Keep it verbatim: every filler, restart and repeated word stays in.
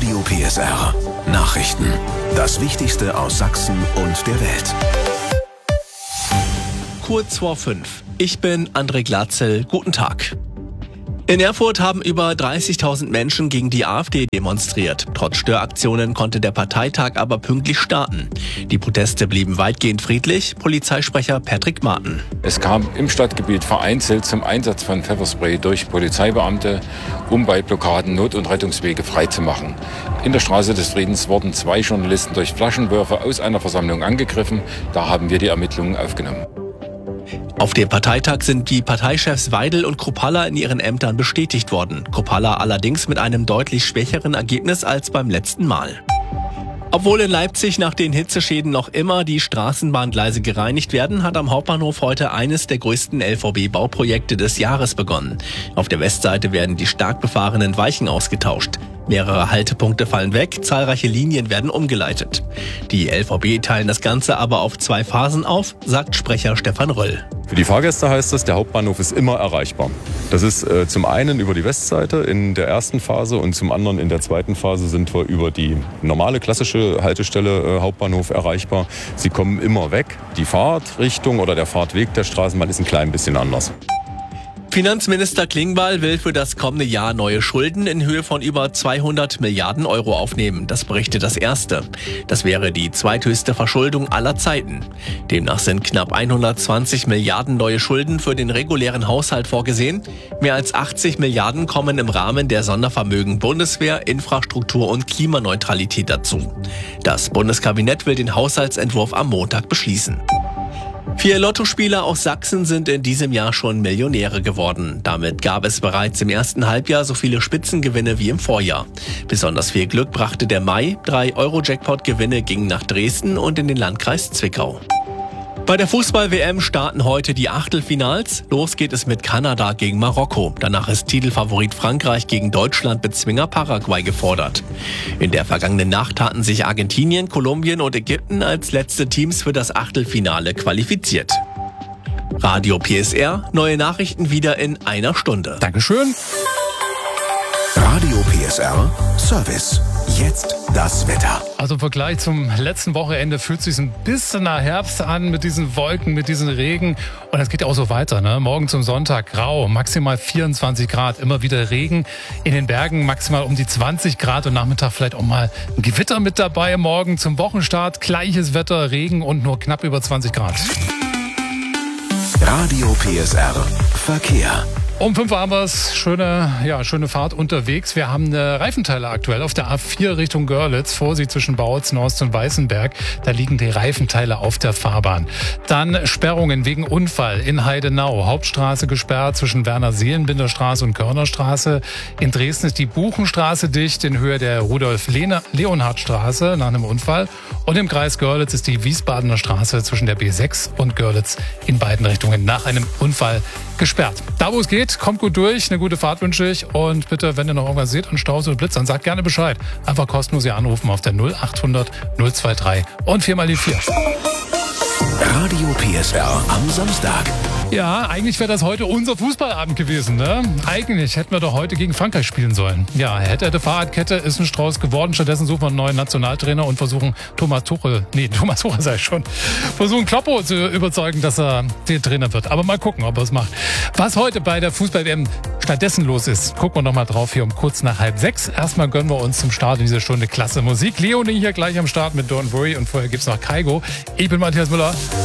Radio P S R. Nachrichten. Das Wichtigste aus Sachsen und der Welt. Kurz vor fünf. Ich bin André Glatzel. Guten Tag. In Erfurt haben über dreißigtausend Menschen gegen die AfD demonstriert. Trotz Störaktionen konnte der Parteitag aber pünktlich starten. Die Proteste blieben weitgehend friedlich. Polizeisprecher Patrick Marten. Es kam im Stadtgebiet vereinzelt zum Einsatz von Pfefferspray durch Polizeibeamte, um bei Blockaden Not- und Rettungswege freizumachen. In der Straße des Friedens wurden zwei Journalisten durch Flaschenwürfe aus einer Versammlung angegriffen. Da haben wir die Ermittlungen aufgenommen. Auf dem Parteitag sind die Parteichefs Weidel und Kruppalla in ihren Ämtern bestätigt worden. Kruppalla allerdings mit einem deutlich schwächeren Ergebnis als beim letzten Mal. Obwohl in Leipzig nach den Hitzeschäden noch immer die Straßenbahngleise gereinigt werden, hat am Hauptbahnhof heute eines der größten L V B-Bauprojekte des Jahres begonnen. Auf der Westseite werden die stark befahrenen Weichen ausgetauscht. Mehrere Haltepunkte fallen weg, zahlreiche Linien werden umgeleitet. Die L V B teilen das Ganze aber auf zwei Phasen auf, sagt Sprecher Stefan Röll. Für die Fahrgäste heißt das, der Hauptbahnhof ist immer erreichbar. Das ist äh, zum einen über die Westseite in der ersten Phase und zum anderen in der zweiten Phase sind wir über die normale klassische Haltestelle äh, Hauptbahnhof erreichbar. Sie kommen immer weg. Die Fahrtrichtung oder der Fahrtweg der Straßenbahn ist ein klein bisschen anders. Finanzminister Klingbeil will für das kommende Jahr neue Schulden in Höhe von über zweihundert Milliarden Euro aufnehmen. Das berichtet das Erste. Das wäre die zweithöchste Verschuldung aller Zeiten. Demnach sind knapp hundertzwanzig Milliarden neue Schulden für den regulären Haushalt vorgesehen. Mehr als achtzig Milliarden kommen im Rahmen der Sondervermögen Bundeswehr, Infrastruktur und Klimaneutralität dazu. Das Bundeskabinett will den Haushaltsentwurf am Montag beschließen. Vier Lottospieler aus Sachsen sind in diesem Jahr schon Millionäre geworden. Damit gab es bereits im ersten Halbjahr so viele Spitzengewinne wie im Vorjahr. Besonders viel Glück brachte der Mai. Drei Euro-Jackpot-Gewinne gingen nach Dresden und in den Landkreis Zwickau. Bei der Fußball-W M starten heute die Achtelfinals. Los geht es mit Kanada gegen Marokko. Danach ist Titelfavorit Frankreich gegen Deutschland-Bezwinger Paraguay gefordert. In der vergangenen Nacht hatten sich Argentinien, Kolumbien und Ägypten als letzte Teams für das Achtelfinale qualifiziert. Radio P S R, neue Nachrichten wieder in einer Stunde. Dankeschön. Radio P S R Service. Jetzt das Wetter. Also im Vergleich zum letzten Wochenende fühlt es sich ein bisschen nach Herbst an mit diesen Wolken, mit diesem Regen. Und es geht auch so weiter, ne? Morgen zum Sonntag grau, maximal vierundzwanzig Grad, immer wieder Regen. In den Bergen maximal um die zwanzig Grad und Nachmittag vielleicht auch mal ein Gewitter mit dabei. Morgen zum Wochenstart gleiches Wetter, Regen und nur knapp über zwanzig Grad. Radio P S R Verkehr. Um fünf Uhr haben wir es. Schöne, ja, schöne Fahrt unterwegs. Wir haben eine Reifenteile aktuell auf der A vier Richtung Görlitz. Vorsicht zwischen Bautzen, Horst und Weißenberg. Da liegen die Reifenteile auf der Fahrbahn. Dann Sperrungen wegen Unfall in Heidenau. Hauptstraße gesperrt zwischen Werner-Seelenbinder-Straße und Körnerstraße. In Dresden ist die Buchenstraße dicht in Höhe der Rudolf-Leonhard-Straße nach einem Unfall. Und im Kreis Görlitz ist die Wiesbadener Straße zwischen der B sechs und Görlitz in beiden Richtungen nach einem Unfall gesperrt. Da, wo es geht, kommt gut durch. Eine gute Fahrt wünsche ich. Und bitte, wenn ihr noch irgendwas seht an Staus oder Blitz, dann sagt gerne Bescheid. Einfach kostenlos hier anrufen auf der null achthundert null drei und vier mal die vier. Radio P S R am Samstag. Ja, eigentlich wäre das heute unser Fußballabend gewesen, ne? Eigentlich hätten wir doch heute gegen Frankreich spielen sollen. Ja, hätte, hätte, Fahrradkette ist ein Strauß geworden. Stattdessen suchen wir einen neuen Nationaltrainer und versuchen Thomas Tuchel, nee, Thomas Tuchel sei schon, versuchen Kloppo zu überzeugen, dass er der Trainer wird. Aber mal gucken, ob er es macht. Was heute bei der Fußball-W M stattdessen los ist, gucken wir noch mal drauf hier um kurz nach halb sechs. Erstmal gönnen wir uns zum Start in dieser Stunde klasse Musik. Leonie hier gleich am Start mit Don't Worry und vorher gibt's noch Kaigo. Ich bin Matthias Müller.